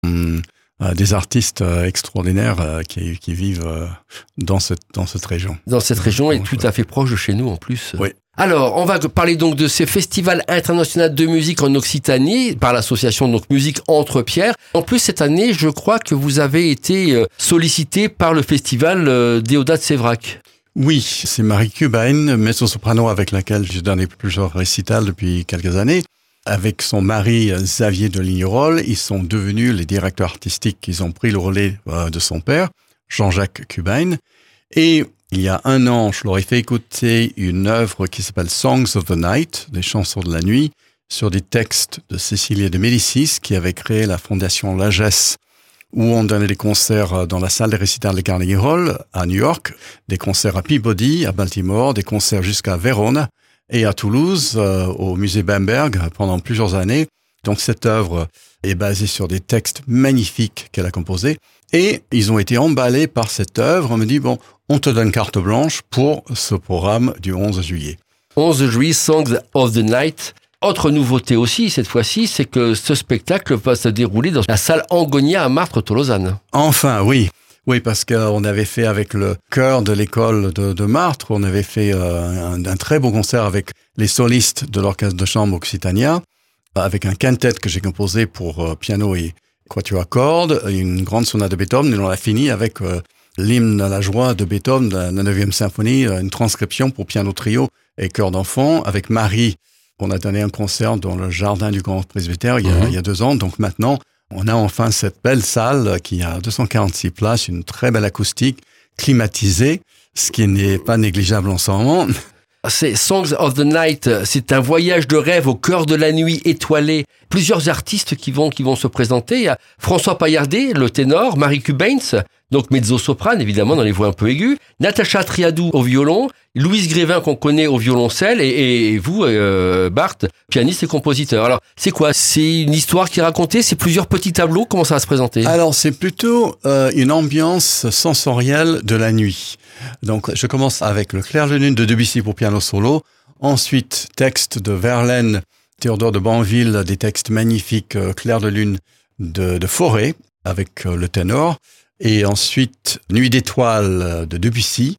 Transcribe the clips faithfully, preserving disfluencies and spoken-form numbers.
Hum, euh, des artistes euh, extraordinaires euh, qui, qui vivent euh, dans, cette, dans cette région. Dans cette région, et tout à fait proche de chez nous en plus. Oui. Alors, on va parler donc de ces festivals internationaux de musique en Occitanie par l'association donc Musique Entre Pierres. En plus, cette année, je crois que vous avez été sollicité par le festival Déodat Séverac. Oui, c'est Marie Cubain, mezzo-soprano avec laquelle j'ai donné plusieurs récitals depuis quelques années. Avec son mari Xavier de Lignerolles, ils sont devenus les directeurs artistiques. Ils ont pris le relais de son père, Jean-Jacques Cubain. Et il y a un an, je leur ai fait écouter une œuvre qui s'appelle Songs of the Night, des chansons de la nuit, sur des textes de Cécilia de Médicis, qui avait créé la fondation Lagesse, où on donnait des concerts dans la salle des récitals de Carnegie Hall à New York, des concerts à Peabody, à Baltimore, des concerts jusqu'à Vérone et à Toulouse, euh, au musée Bamberg, pendant plusieurs années. Donc cette œuvre est basée sur des textes magnifiques qu'elle a composés. Et ils ont été emballés par cette œuvre. On me dit, bon, on te donne carte blanche pour ce programme du onze juillet. onze juillet, Songs of the Night. Autre nouveauté aussi, cette fois-ci, c'est que ce spectacle va se dérouler dans la salle Angonia à Martres-Tolosane. Enfin, oui. Oui, parce qu'on avait fait avec le chœur de l'école de, de Martres, on avait fait euh, un, un très beau concert avec les solistes de l'orchestre de chambre Occitania, avec un quintet que j'ai composé pour euh, piano et quatuor à cordes, une grande sonate de Beethoven, et on l'a fini avec euh, l'hymne à la joie de Beethoven, de la neuvième symphonie, une transcription pour piano trio et chœur d'enfant, avec Marie. On a donné un concert dans le jardin du Grand Presbytère il y a, mmh. il y a deux ans, donc maintenant, on a enfin cette belle salle qui a deux cent quarante-six places, une très belle acoustique, climatisée, ce qui n'est pas négligeable en ce moment. C'est Songs of the Night, c'est un voyage de rêve au cœur de la nuit étoilée. Plusieurs artistes qui vont, qui vont se présenter. Il y a François Paillardet, le ténor, Marie Cubain, donc mezzo-soprane, évidemment, dans les voix un peu aiguës, Natacha Triadou au violon, Louise Grévin qu'on connaît au violoncelle, et, et vous, euh, Bart, pianiste et compositeur. Alors, c'est quoi? C'est une histoire qui est racontée? C'est plusieurs petits tableaux? Comment ça va se présenter? Alors, c'est plutôt euh, une ambiance sensorielle de la nuit. Donc, je commence avec le Clair de Lune de Debussy pour piano solo. Ensuite, texte de Verlaine, Théodore de Banville, des textes magnifiques, euh, Clair de Lune de, de Fauré, avec euh, le ténor. Et ensuite, Nuit d'étoiles de Debussy.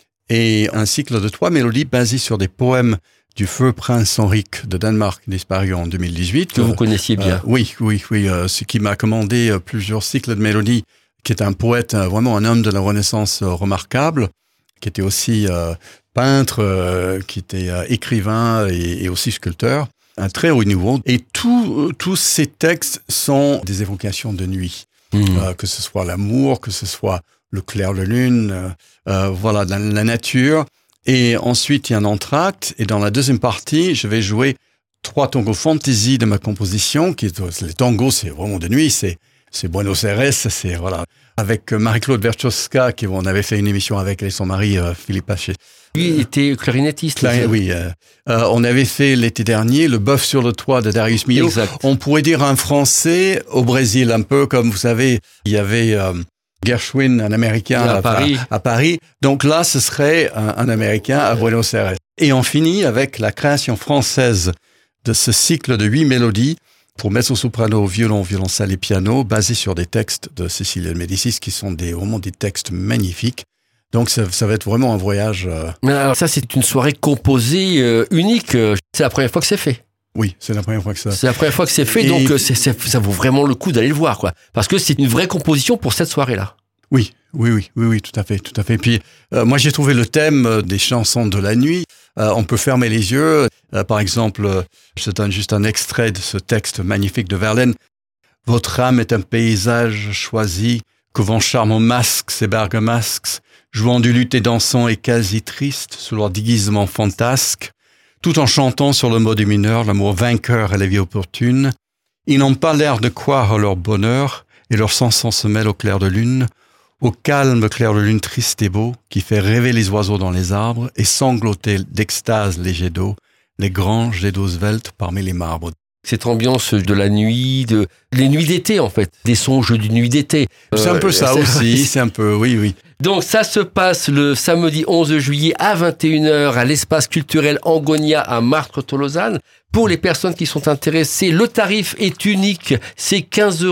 Et un cycle de trois mélodies basées sur des poèmes du feu prince Henrique de Danemark, disparu en deux mille dix-huit. Que vous connaissiez bien. Euh, oui, oui, oui. Euh, ce qui m'a commandé euh, plusieurs cycles de mélodies, qui est un poète, euh, vraiment un homme de la Renaissance euh, remarquable, qui était aussi euh, peintre, euh, qui était euh, écrivain et, et aussi sculpteur, un très haut niveau. Et tous euh, tous ces textes sont des évocations de nuit. Mmh. Euh, que ce soit l'amour, que ce soit le clair de lune, euh, euh, voilà, la, la nature. Et ensuite, il y a un entracte. Et dans la deuxième partie, je vais jouer trois tangos fantasy de ma composition. Qui, les tangos, c'est vraiment de nuit. C'est, c'est Buenos Aires. C'est, voilà. Avec Marie-Claude Verchowska, qui, on avait fait une émission avec elle et son mari, euh, Philippe Haché. Lui était clarinettiste. Clarin, oui. Euh, euh, on avait fait l'été dernier le Bœuf sur le toit de Darius Milhaud. Exact. On pourrait dire un Français au Brésil, un peu comme vous savez, il y avait euh, Gershwin, un Américain à, à, Paris. À, à Paris. Donc là, ce serait un, un Américain à Buenos Aires. Et on finit avec la création française de ce cycle de huit mélodies pour mezzo-soprano, violon, violoncelle et piano, basé sur des textes de Cécilia de Médicis, qui sont des, vraiment des textes magnifiques. Donc ça, ça va être vraiment un voyage. Euh... Mais alors ça, c'est une soirée composée euh, unique. C'est la première fois que c'est fait. Oui, c'est la première fois que ça. C'est la première fois que c'est fait, et... donc c'est, c'est, ça vaut vraiment le coup d'aller le voir, quoi. Parce que c'est une vraie composition pour cette soirée-là. Oui, oui, oui, oui, oui, tout à fait, tout à fait. Puis euh, moi, j'ai trouvé le thème des chansons de la nuit. Euh, on peut fermer les yeux. Euh, par exemple, euh, je donne juste un extrait de ce texte magnifique de Verlaine. Votre âme est un paysage choisi, que vos charmants masques, ces bergamasques, jouant du luth et dansant et quasi triste sous leur déguisement fantasque, tout en chantant sur le mode mineur l'amour vainqueur et la vie opportune. Ils n'ont pas l'air de croire à leur bonheur, et leur sens se mêle au clair de lune, au calme clair de lune triste et beau, qui fait rêver les oiseaux dans les arbres et sangloter d'extase les jets d'eau, les grands jets d'eau sveltes parmi les marbres. Cette ambiance de la nuit, de les nuits d'été en fait, des songes d'une nuit d'été. C'est euh, un peu ça c'est aussi, c'est un peu, oui, oui. Donc ça se passe le samedi onze juillet à vingt et une heures à l'espace culturel Angonia à Martres-Tolosane. Pour les personnes qui sont intéressées, le tarif est unique, c'est quinze euros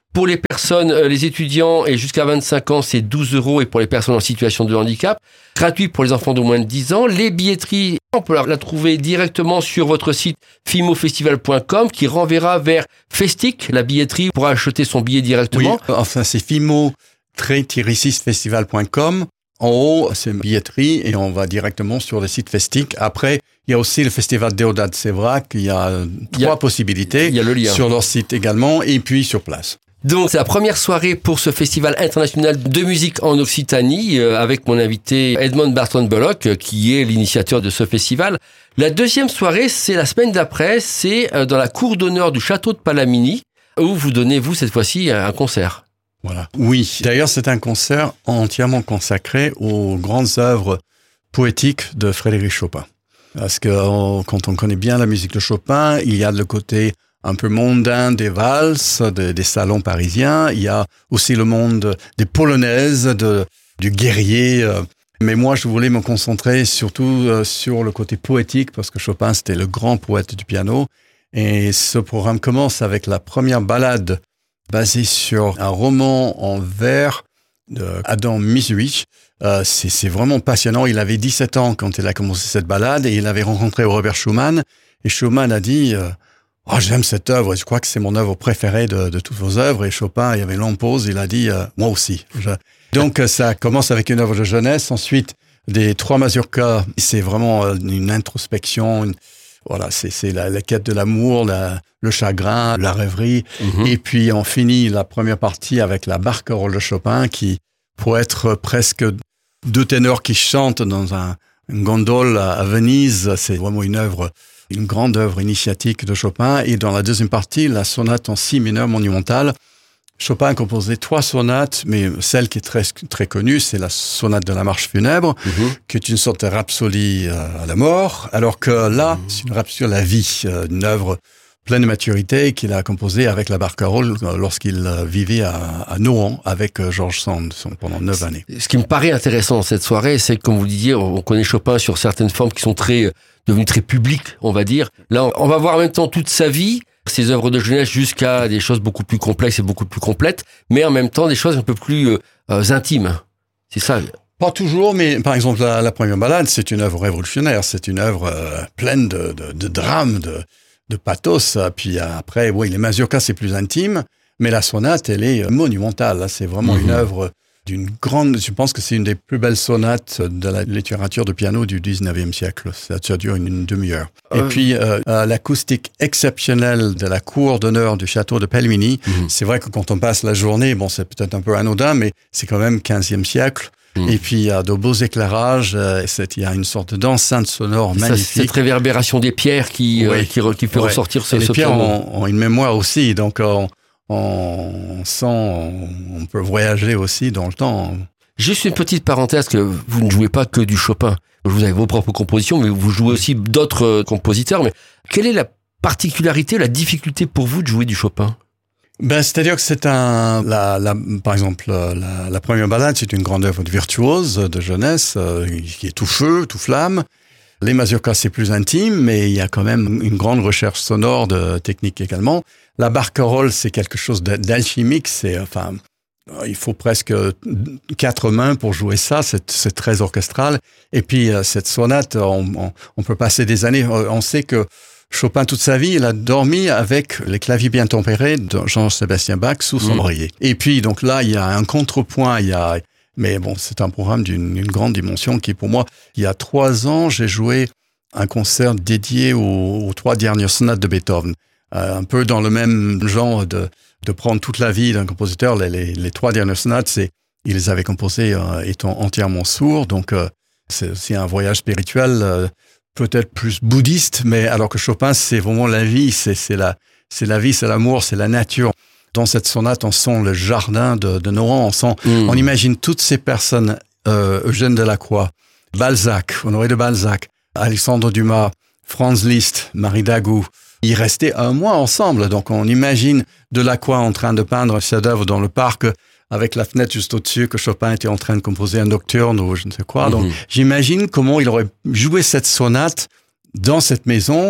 Pour les personnes, les étudiants et jusqu'à vingt-cinq ans, c'est douze euros. Et pour les personnes en situation de handicap, gratuit pour les enfants de moins de dix ans. Les billetteries, on peut la trouver directement sur votre site fimofestival point com qui renverra vers Festic, la billetterie, pour acheter son billet directement. Oui, enfin c'est fimo tiret six festival point com. En haut, c'est billetterie et on va directement sur le site Festic. Après, il y a aussi le festival Déodat de Sévrac. Il y a trois il y a, possibilités. Il y a le lien. Sur leur site également et puis sur place. Donc, c'est la première soirée pour ce festival international de musique en Occitanie, euh, avec mon invité Edmond Barton Bullock, euh, qui est l'initiateur de ce festival. La deuxième soirée, c'est la semaine d'après, c'est euh, dans la cour d'honneur du château de Palamini, où vous donnez, vous, cette fois-ci, un concert. Voilà. Oui. D'ailleurs, c'est un concert entièrement consacré aux grandes œuvres poétiques de Frédéric Chopin. Parce que on, quand on connaît bien la musique de Chopin, il y a le côté un peu mondain des valses, de, des salons parisiens. Il y a aussi le monde des polonaises, de, du guerrier. Mais moi, je voulais me concentrer surtout sur le côté poétique parce que Chopin, c'était le grand poète du piano. Et ce programme commence avec la première ballade basée sur un roman en vers de Adam Mickiewicz. Euh, c'est, c'est vraiment passionnant. Il avait dix-sept ans quand il a commencé cette ballade et il avait rencontré Robert Schumann. Et Schumann a dit euh, « Oh, j'aime cette œuvre, je crois que c'est mon œuvre préférée de, de toutes vos œuvres. » Et Chopin, il y avait une longue pause, il a dit euh, « Moi aussi. » Donc, ça commence avec une œuvre de jeunesse. Ensuite, des trois mazurkas, c'est vraiment une introspection, une, voilà, c'est, c'est la, la quête de l'amour, la, le chagrin, la rêverie. Mm-hmm. Et puis, on finit la première partie avec la barcarolle de Chopin qui, pour être presque deux ténors qui chantent dans un, une gondole à, à Venise, c'est vraiment une œuvre, une grande œuvre initiatique de Chopin. Et dans la deuxième partie, la sonate en si mineur monumentale. Chopin a composé trois sonates, mais celle qui est très, très connue, c'est la sonate de la marche funèbre, mmh. qui est une sorte de rhapsodie à la mort, alors que là, mmh. c'est une rhapsodie à la vie, une œuvre pleine de maturité qu'il a composée avec la barcarolle lorsqu'il vivait à, à Nohant avec George Sand pendant neuf années. Ce qui me paraît intéressant cette soirée, c'est que, comme vous le disiez, on connaît Chopin sur certaines formes qui sont très devenues très publiques, on va dire. Là, on va voir en même temps toute sa vie, ses œuvres de jeunesse jusqu'à des choses beaucoup plus complexes et beaucoup plus complètes, mais en même temps des choses un peu plus euh, euh, intimes. C'est ça. Pas toujours, mais par exemple, la, la première ballade, c'est une œuvre révolutionnaire. C'est une œuvre euh, pleine de, de, de drame, de, de pathos. Puis après, oui, les mazurkas, c'est plus intime, mais la sonate, elle est monumentale. C'est vraiment mmh. une œuvre d'une grande... Je pense que c'est une des plus belles sonates de la littérature de piano du dix-neuvième siècle. Ça, ça dure une, une demi-heure. Euh... Et puis, euh, euh, l'acoustique exceptionnelle de la cour d'honneur du château de Palamini. Mmh. C'est vrai que quand on passe la journée, bon, c'est peut-être un peu anodin, mais c'est quand même quinzième siècle. Mmh. Et puis, il y a de beaux éclairages. Euh, il y a une sorte d'enceinte sonore c'est magnifique. Ça, cette réverbération des pierres qui, oui. euh, qui, qui fait ouais. ressortir ce, Et les ce pierres piano. ont, ont une mémoire aussi, donc... Euh, on sent, on peut voyager aussi dans le temps. Juste une petite parenthèse, que vous ne jouez pas que du Chopin. Vous avez vos propres compositions, mais vous jouez aussi d'autres compositeurs. Mais quelle est la particularité, la difficulté pour vous de jouer du Chopin? Ben, c'est-à-dire que c'est un, la, la, par exemple, la, la première ballade, c'est une grande œuvre de virtuose, de jeunesse, euh, qui est tout feu, tout flamme. Les mazurkas, c'est plus intime, mais il y a quand même une grande recherche sonore de technique également. La barcarolle, c'est quelque chose d'alchimique. C'est, enfin, il faut presque quatre mains pour jouer ça. C'est, c'est très orchestral. Et puis, cette sonate, on, on, on peut passer des années. On sait que Chopin, toute sa vie, il a dormi avec les claviers bien tempérés de Jean-Sébastien Bach sous son mmh. oreiller. Et puis, donc là, il y a un contrepoint, il y a, mais bon, c'est un programme d'une une grande dimension qui, pour moi, il y a trois ans, j'ai joué un concert dédié aux, aux trois dernières sonates de Beethoven. Euh, un peu dans le même genre de, de prendre toute la vie d'un compositeur. Les, les, les trois dernières sonates, c'est, il les avait composées euh, étant entièrement sourd. Donc, euh, c'est aussi un voyage spirituel, euh, peut-être plus bouddhiste, mais alors que Chopin, c'est vraiment la vie, c'est, c'est, la, c'est la vie, c'est l'amour, c'est la nature. Dans cette sonate, on sent le jardin de, de Nohant, on sent, mmh. on imagine toutes ces personnes, euh, Eugène Delacroix, Balzac, Honoré de Balzac, Alexandre Dumas, Franz Liszt, Marie Dagout. Ils restaient un mois ensemble, donc on imagine Delacroix en train de peindre un chef-d'œuvre dans le parc avec la fenêtre juste au-dessus, que Chopin était en train de composer un nocturne ou je ne sais quoi. Mmh. Donc j'imagine comment il aurait joué cette sonate dans cette maison,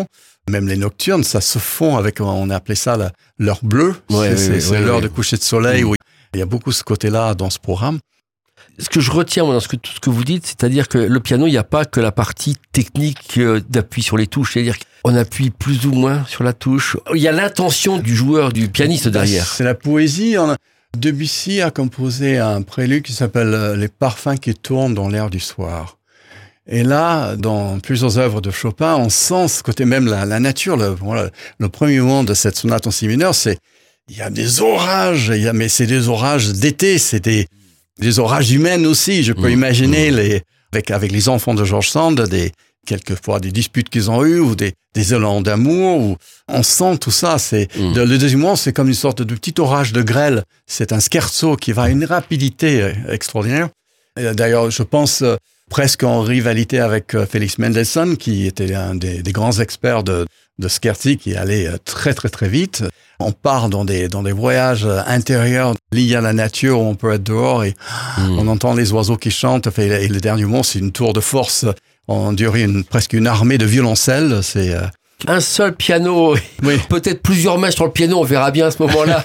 Même les nocturnes, ça se fond avec, on a appelé ça la, l'heure bleue. Ouais, c'est oui, c'est oui, l'heure oui. de coucher de soleil. Mmh. Où il y a beaucoup ce côté-là dans ce programme. Ce que je retiens moi, dans ce que, tout ce que vous dites, c'est-à-dire que le piano, il n'y a pas que la partie technique euh, d'appui sur les touches. C'est-à-dire qu'on appuie plus ou moins sur la touche. Il y a l'intention du joueur, du pianiste derrière. C'est la poésie. On a, Debussy a composé un prélude qui s'appelle euh, Les parfums qui tournent dans l'air du soir. Et là, dans plusieurs œuvres de Chopin, on sent ce côté même la, la nature. Le, voilà, le premier mouvement de cette sonate en si mineur, c'est il y a des orages, il y a, mais c'est des orages d'été, c'est des, des orages humains aussi. Je peux mmh. imaginer les avec avec les enfants de George Sand, des quelquefois des disputes qu'ils ont eues ou des des élans d'amour. Où on sent tout ça. C'est mmh. de, le deuxième mouvement, c'est comme une sorte de petit orage de grêle. C'est un scherzo qui va à une rapidité extraordinaire. Et d'ailleurs, je pense euh, presque en rivalité avec euh, Félix Mendelssohn, qui était un des, des grands experts de, de scherzi, qui allait euh, très très très vite. On part dans des dans des voyages intérieurs liés à la nature où on peut être dehors et mmh. on entend les oiseaux qui chantent. Et le dernier mot, c'est une tour de force. On dirait une, presque une armée de violoncelles. C'est euh... un seul piano, oui. Peut-être plusieurs mains sur le piano, on verra bien à ce moment-là.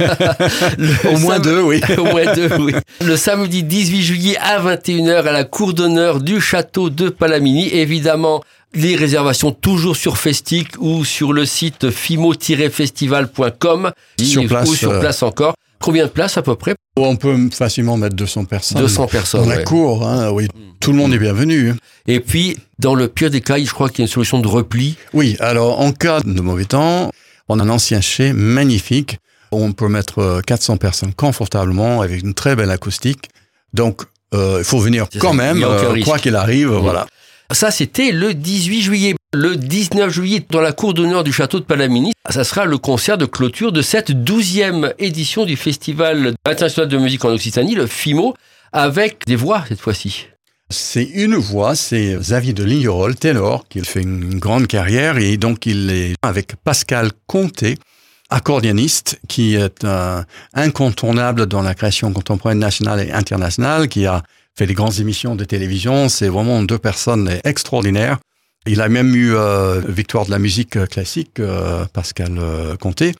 Au moins sam... deux, oui. Au moins deux, oui. Le samedi dix-huit juillet à vingt et une heures à la cour d'honneur du château de Palamini. Évidemment, les réservations toujours sur Festic ou sur le site fimo tiret festival point com sur place, ou sur place encore. Combien de places à peu près? On peut facilement mettre deux cents personnes. deux cents personnes, dans la ouais. cour, hein, oui. Tout le monde est bienvenu. Et puis, dans le pire des cas, je crois qu'il y a une solution de repli. Oui, alors en cas de mauvais temps, on a un ancien chai magnifique où on peut mettre quatre cents personnes confortablement avec une très belle acoustique. Donc, euh, il faut venir C'est quand ça. même, euh, quoi qu'il arrive, mmh. voilà. Ça, c'était le dix-huit juillet. Le dix-neuf juillet, dans la cour d'honneur du château de Palamini, ça sera le concert de clôture de cette douzième édition du Festival international de musique en Occitanie, le FIMO, avec des voix cette fois-ci. C'est une voix, c'est Xavier de Lignerolles, ténor, qui fait une grande carrière, et donc il est avec Pascal Comté, accordéoniste, qui est un incontournable dans la création contemporaine nationale et internationale, qui a fait des grandes émissions de télévision. C'est vraiment deux personnes extraordinaires. Il a même eu euh, victoire de la musique classique, euh, Pascal euh, Comté.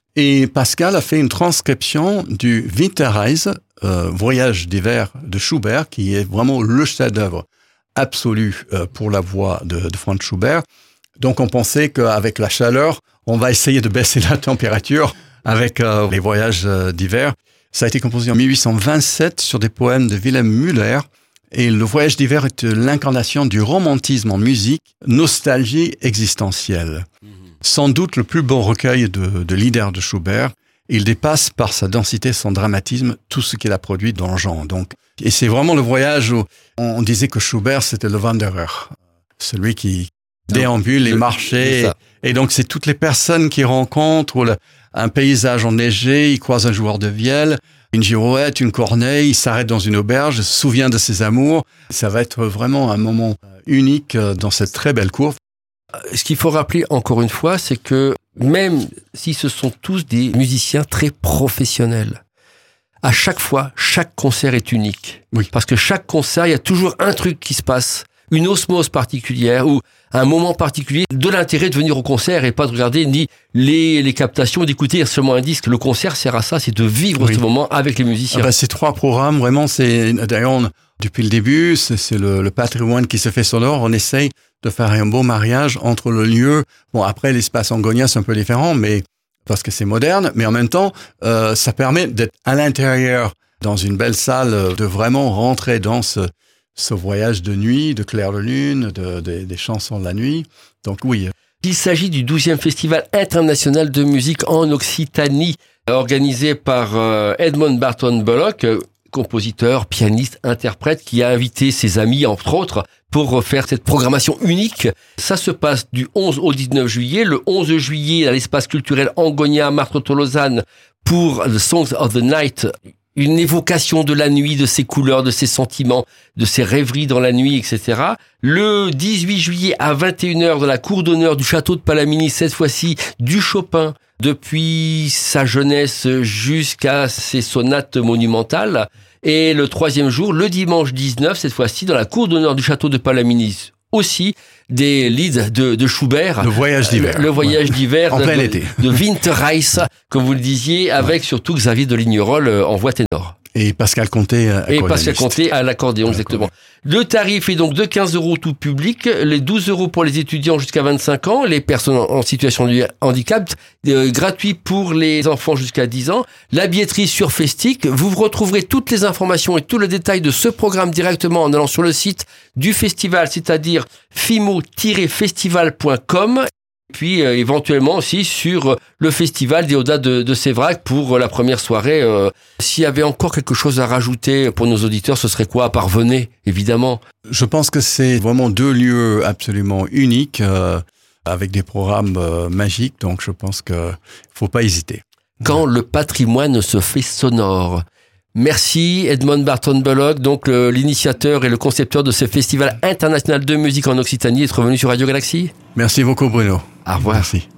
Et Pascal a fait une transcription du Winterreise, euh, Voyage d'hiver de Schubert, qui est vraiment le chef-d'œuvre absolu euh, pour la voix de, de Franz Schubert. Donc on pensait qu'avec la chaleur, on va essayer de baisser la température avec euh, les voyages euh, d'hiver. Ça a été composé en mille huit cent vingt-sept sur des poèmes de Wilhelm Müller. Et le voyage d'hiver est l'incarnation du romantisme en musique, nostalgie existentielle. Mmh. Sans doute le plus beau recueil de, de l'Ider de Schubert. Il dépasse par sa densité, son dramatisme, tout ce qu'il a produit dans le genre. Donc, et c'est vraiment le voyage où on disait que Schubert, c'était le Wanderer. Celui qui déambule les marchés. Et, et donc, c'est toutes les personnes qui rencontrent le, un paysage enneigé, il croise un joueur de vielle, une girouette, une corneille, il s'arrête dans une auberge, se souvient de ses amours. Ça va être vraiment un moment unique dans cette très belle cour. Ce qu'il faut rappeler encore une fois, c'est que même si ce sont tous des musiciens très professionnels, à chaque fois, chaque concert est unique. Oui. Parce que chaque concert, il y a toujours un truc qui se passe, une osmose particulière ou un moment particulier, de l'intérêt de venir au concert et pas de regarder ni les, les captations, d'écouter seulement un disque. Le concert sert à ça, c'est de vivre oui. ce moment avec les musiciens. Ah bah, ces trois programmes, vraiment, c'est d'ailleurs, on, depuis le début, c'est, c'est le, le patrimoine qui se fait sonore. On essaye de faire un beau mariage entre le lieu. Bon, après, l'espace Angonia, c'est un peu différent, mais parce que c'est moderne, mais en même temps, euh, ça permet d'être à l'intérieur, dans une belle salle, de vraiment rentrer dans ce, ce voyage de nuit, de clair de lune, de, de, des chansons de la nuit. Donc oui. Il s'agit du douzième Festival international de musique en Occitanie, organisé par euh, Edmond Barton Bullock, compositeur, pianiste, interprète, qui a invité ses amis, entre autres, pour faire cette programmation unique. Ça se passe du onze au dix-neuf juillet. Le onze juillet, à l'espace culturel Angonia, Martre-Tolosane, pour The Songs of the Night, une évocation de la nuit, de ses couleurs, de ses sentiments, de ses rêveries dans la nuit, et cetera. Le dix-huit juillet à vingt et une heures, dans la cour d'honneur du château de Palamini, cette fois-ci du Chopin, depuis sa jeunesse jusqu'à ses sonates monumentales. Et le troisième jour, le dimanche dix-neuf, cette fois-ci, dans la cour d'honneur du château de Palamini, aussi des lieds de, de Schubert. Le voyage d'hiver. Le voyage ouais. d'hiver. En de, plein de, été. De Winterreise, comme vous le disiez, avec ouais. surtout Xavier de Lignerolles en voix ténor. Et Pascal Comté, Et Pascal Comté à l'accordéon, exactement. Le tarif est donc de quinze euros tout public, les douze euros pour les étudiants jusqu'à vingt-cinq ans, les personnes en situation de handicap, euh, gratuit pour les enfants jusqu'à dix ans. La billetterie sur Festic. Vous retrouverez toutes les informations et tout le détail de ce programme directement en allant sur le site du festival, c'est-à-dire fimo tiret festival point com. Puis euh, éventuellement aussi sur euh, le festival Déodat de, de Sévrac pour euh, la première soirée. Euh, s'il y avait encore quelque chose à rajouter pour nos auditeurs, ce serait quoi à part venez, évidemment. Je pense que c'est vraiment deux lieux absolument uniques euh, avec des programmes euh, magiques. Donc je pense que faut pas hésiter. Quand le patrimoine se fait sonore. Merci Edmond Barton-Belloc, donc le, l'initiateur et le concepteur de ce festival international de musique en Occitanie, d'être venu sur Radio Galaxie. Merci beaucoup Bruno. Au revoir. Merci.